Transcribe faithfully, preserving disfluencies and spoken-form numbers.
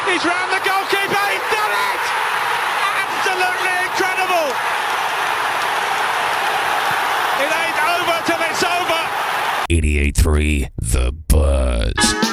He's round the goalkeeper. He's done it! Absolutely incredible. It ain't over till it's over. eighty-eight point three The Buzz.